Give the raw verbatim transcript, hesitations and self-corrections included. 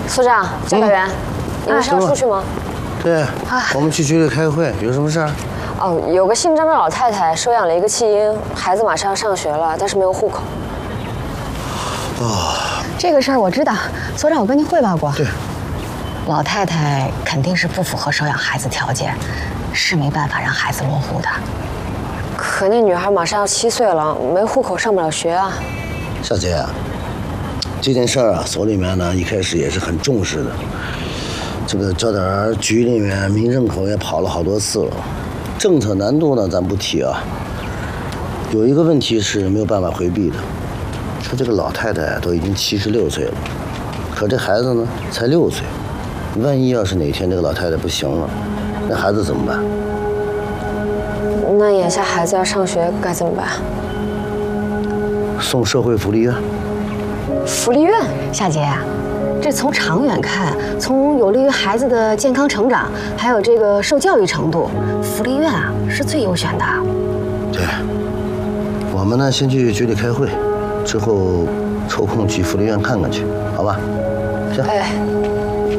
所长，教导员，你们是要出去吗？ 对，我们去局里开会，有什么事儿？ 哦，有个姓张的老太太收养了一个弃婴，孩子马上要上学了，但是没有户口。 哦， 这个事儿我知道，所长，我跟您汇报过。 对， 老太太肯定是不符合收养孩子条件，是没办法让孩子落户的。 可那女孩马上要七岁了，没户口上不了学啊。 小杰啊，这件事儿啊，所里面呢一开始也是很重视的。这个教导员局里面民政口也跑了好多次了，政策难度呢咱不提啊。有一个问题是没有办法回避的，说这个老太太都已经七十六岁了，可这孩子呢才六岁，万一要是哪天这个老太太不行了，那孩子怎么办？ 那眼下孩子要上学该怎么办？ 送社会福利院。 福利院？ 夏杰啊，这从长远看，从有利于孩子的健康成长，还有这个受教育程度，福利院啊是最优选的。 对，我们呢先去局里开会，之后抽空去福利院看看去，好吧？行。 哎。